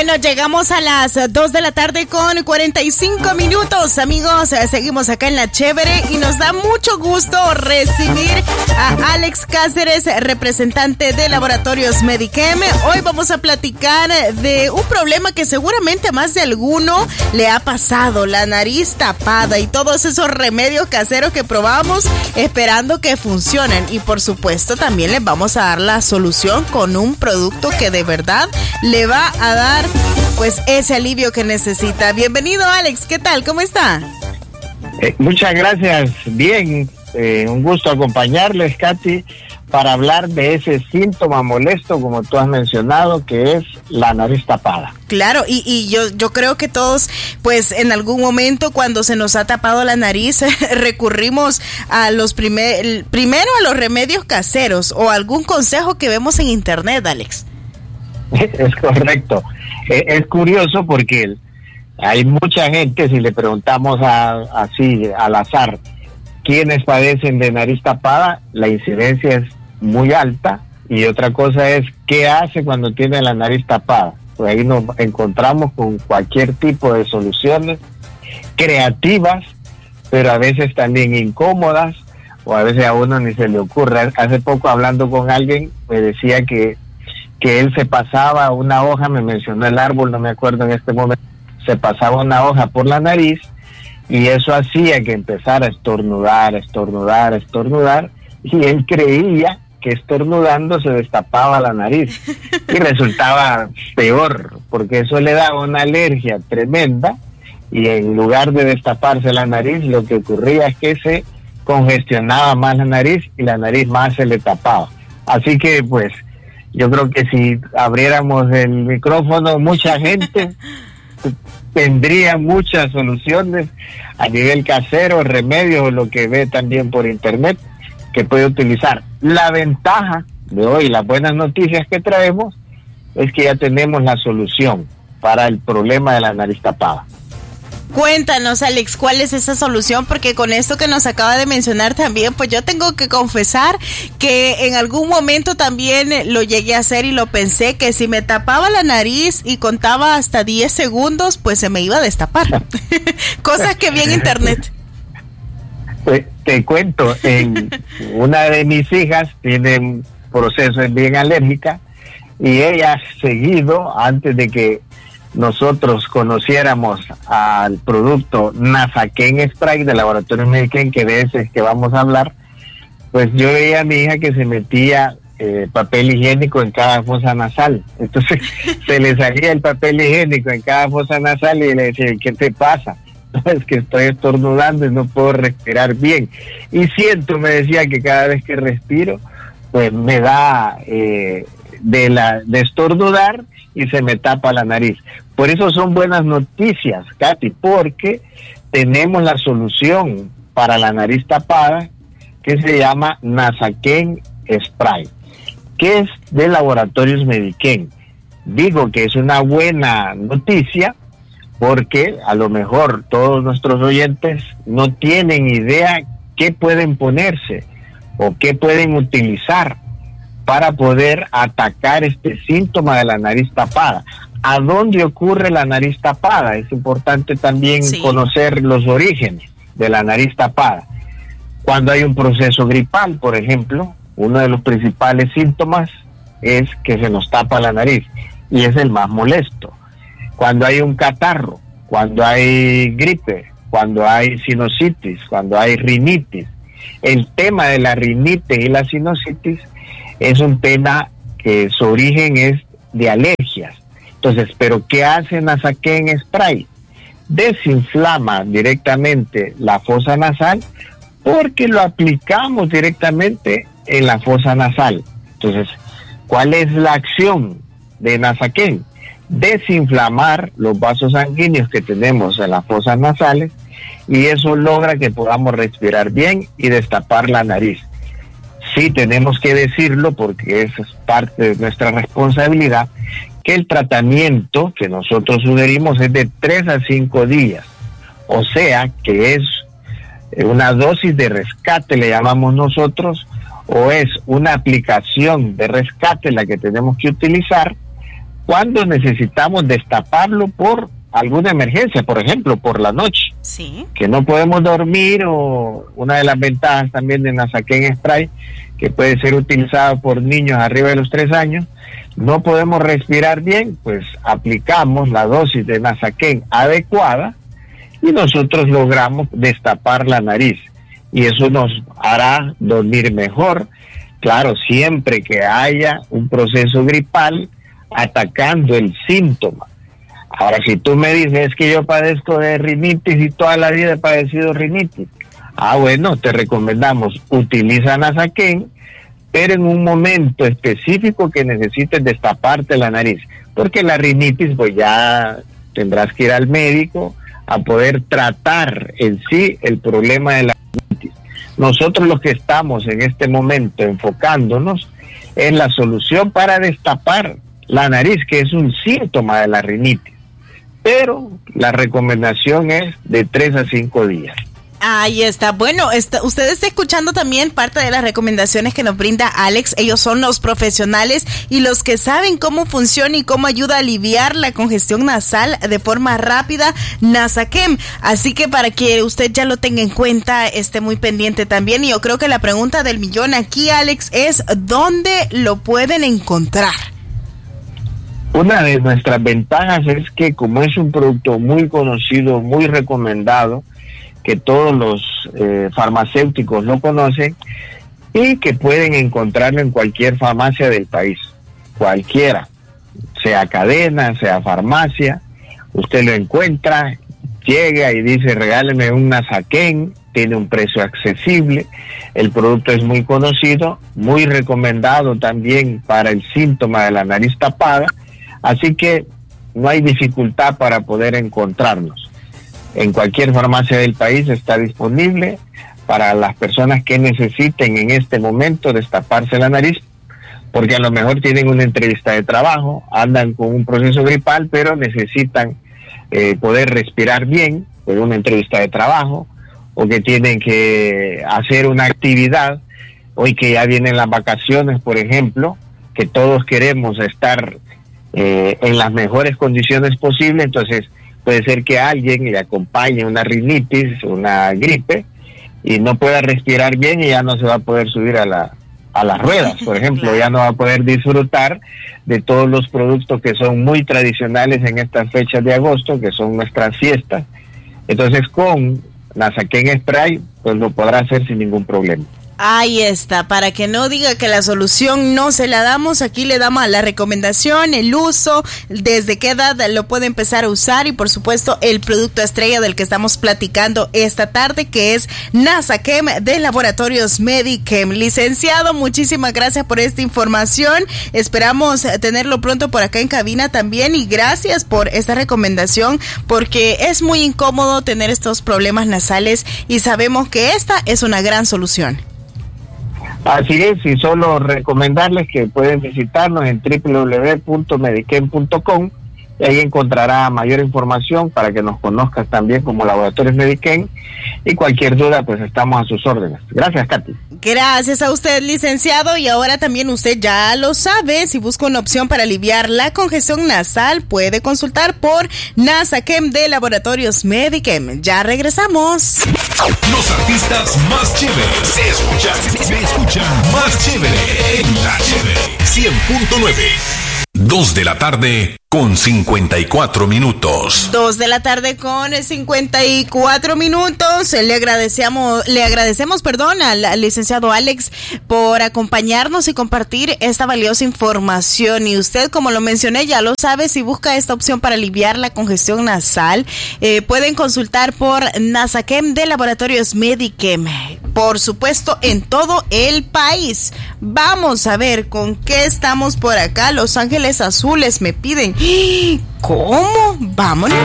Bueno, llegamos a las 2 de la tarde con 45 minutos, amigos. Seguimos acá en La Chévere y nos da mucho gusto recibir a Alex Cáceres, representante de Laboratorios Medichem. Hoy vamos a platicar de un problema que seguramente a más de alguno le ha pasado, la nariz tapada y todos esos remedios caseros que probamos esperando que funcionen. Y por supuesto también les vamos a dar la solución con un producto que de verdad le va a dar pues ese alivio que necesita. Bienvenido, Alex, ¿qué tal? ¿Cómo está? Muchas gracias, bien, un gusto acompañarles, Katy, para hablar de ese síntoma molesto, como tú has mencionado, que es la nariz tapada. Claro, y yo creo que todos, pues en algún momento cuando se nos ha tapado la nariz, recurrimos a los primero a los remedios caseros o algún consejo que vemos en internet, Alex. Es correcto. Es curioso porque hay mucha gente, si le preguntamos así al azar, ¿quiénes padecen de nariz tapada? La incidencia es muy alta. Y otra cosa es, ¿qué hace cuando tiene la nariz tapada? Pues ahí nos encontramos con cualquier tipo de soluciones creativas, pero a veces también incómodas, o a veces a uno ni se le ocurre. Hace poco, hablando con alguien, me decía que él se pasaba una hoja, me mencionó el árbol, no me acuerdo en este momento, se pasaba una hoja por la nariz y eso hacía que empezara a estornudar, y él creía que estornudando se destapaba la nariz y resultaba peor, porque eso le daba una alergia tremenda y en lugar de destaparse la nariz, lo que ocurría es que se congestionaba más la nariz y la nariz más se le tapaba. Así que pues yo creo que si abriéramos el micrófono, mucha gente tendría muchas soluciones a nivel casero, remedios o lo que ve también por internet que puede utilizar. La ventaja de hoy, las buenas noticias que traemos, es que ya tenemos la solución para el problema de la nariz tapada. Cuéntanos, Alex, ¿cuál es esa solución? Porque con esto que nos acaba de mencionar también, pues yo tengo que confesar que en algún momento también lo llegué a hacer y lo pensé, que si me tapaba la nariz y contaba hasta 10 segundos, pues se me iba a destapar. Cosas que vi en internet. Pues te cuento, una de mis hijas tiene un proceso bien alérgica y ella seguido, antes de que nosotros conociéramos al producto Nasaken Spray de Laboratorios Medichem, que de ese es que vamos a hablar, pues yo veía a mi hija que se metía papel higiénico en cada fosa nasal. Entonces se le salía el papel higiénico en cada fosa nasal y le decía, ¿qué te pasa? No, es que estoy estornudando y no puedo respirar bien. Y siento, me decía, que cada vez que respiro, pues me da de estornudar y se me tapa la nariz. Por eso son buenas noticias, Katy, porque tenemos la solución para la nariz tapada que se llama Nasaken Spray, que es de Laboratorios Medichem. Digo que es una buena noticia porque a lo mejor todos nuestros oyentes no tienen idea qué pueden ponerse o qué pueden utilizar para poder atacar este síntoma de la nariz tapada. ¿A dónde ocurre la nariz tapada? Es importante también conocer los orígenes de la nariz tapada. Cuando hay un proceso gripal, por ejemplo, uno de los principales síntomas es que se nos tapa la nariz y es el más molesto. Cuando hay un catarro, cuando hay gripe, cuando hay sinusitis, cuando hay rinitis. El tema de la rinitis y la sinusitis es un tema que su origen es de alergias. Entonces, ¿pero qué hace Nasaken Spray? Desinflama directamente la fosa nasal porque lo aplicamos directamente en la fosa nasal. Entonces, ¿cuál es la acción de Nasaken? Desinflamar los vasos sanguíneos que tenemos en las fosas nasales y eso logra que podamos respirar bien y destapar la nariz. Sí, tenemos que decirlo porque eso es parte de nuestra responsabilidad, que el tratamiento que nosotros sugerimos es de 3 a 5 días. O sea, que es una dosis de rescate, le llamamos nosotros, o es una aplicación de rescate la que tenemos que utilizar cuando necesitamos destaparlo por alguna emergencia, por ejemplo, por la noche, sí, que no podemos dormir, o una de las ventajas también de Nasaquén Spray, que puede ser utilizado por niños arriba de los 3 años, no podemos respirar bien, pues aplicamos la dosis de Nasaquén adecuada y nosotros logramos destapar la nariz, y eso nos hará dormir mejor, claro, siempre que haya un proceso gripal atacando el síntoma. Ahora, si tú me dices que yo padezco de rinitis y toda la vida he padecido rinitis, bueno, te recomendamos, utiliza Nasaquén, pero en un momento específico que necesites destaparte la nariz, porque la rinitis pues ya tendrás que ir al médico a poder tratar en sí el problema de la rinitis. Nosotros los que estamos en este momento enfocándonos en la solución para destapar la nariz, que es un síntoma de la rinitis, pero la recomendación es de 3 a 5 días. Ahí está. Bueno, usted está escuchando también parte de las recomendaciones que nos brinda Alex. Ellos son los profesionales y los que saben cómo funciona y cómo ayuda a aliviar la congestión nasal de forma rápida, Nasaquén. Así que para que usted ya lo tenga en cuenta, esté muy pendiente también. Y yo creo que la pregunta del millón aquí, Alex, es ¿dónde lo pueden encontrar? Una de nuestras ventajas es que como es un producto muy conocido, muy recomendado, que todos los farmacéuticos lo conocen y que pueden encontrarlo en cualquier farmacia del país, cualquiera, sea cadena, sea farmacia, usted lo encuentra, llega y dice regáleme un Nasaquén, tiene un precio accesible, el producto es muy conocido, muy recomendado también para el síntoma de la nariz tapada, así que no hay dificultad para poder encontrarnos. En cualquier farmacia del país está disponible para las personas que necesiten en este momento destaparse la nariz, porque a lo mejor tienen una entrevista de trabajo, andan con un proceso gripal, pero necesitan poder respirar bien por una entrevista de trabajo, o que tienen que hacer una actividad, hoy que ya vienen las vacaciones, por ejemplo, que todos queremos estar en las mejores condiciones posibles, entonces puede ser que alguien le acompañe una rinitis, una gripe, y no pueda respirar bien y ya no se va a poder subir a las ruedas, por ejemplo, ya no va a poder disfrutar de todos los productos que son muy tradicionales en estas fechas de agosto, que son nuestras fiestas. Entonces con Nasaquén Spray, pues lo podrá hacer sin ningún problema. Ahí está, para que no diga que la solución no se la damos, aquí le damos la recomendación, el uso, desde qué edad lo puede empezar a usar y por supuesto el producto estrella del que estamos platicando esta tarde, que es Nasaquén de Laboratorios Medichem. Licenciado, muchísimas gracias por esta información, esperamos tenerlo pronto por acá en cabina también y gracias por esta recomendación porque es muy incómodo tener estos problemas nasales y sabemos que esta es una gran solución. Así es, y solo recomendarles que pueden visitarnos en www.medichem.com y ahí encontrará mayor información para que nos conozcas también como Laboratorios Medichem y cualquier duda pues estamos a sus órdenes. Gracias, Katy. Gracias a usted, licenciado, y ahora también usted ya lo sabe, si busca una opción para aliviar la congestión nasal puede consultar por Nasaquén de Laboratorios Medichem. Ya regresamos. Los artistas más chéveres se escuchan más chévere en La Chévere 100.9. 2 de la tarde con 54 minutos. 2 de la tarde con 54 minutos. Le agradecemos, al licenciado Alex por acompañarnos y compartir esta valiosa información. Y usted, como lo mencioné, ya lo sabe, si busca esta opción para aliviar la congestión nasal, pueden consultar por Nasaquén de Laboratorios Medichem. Por supuesto, en todo el país. Vamos a ver con qué estamos por acá. Los Ángeles Azules me piden. ¿Cómo? Vámonos.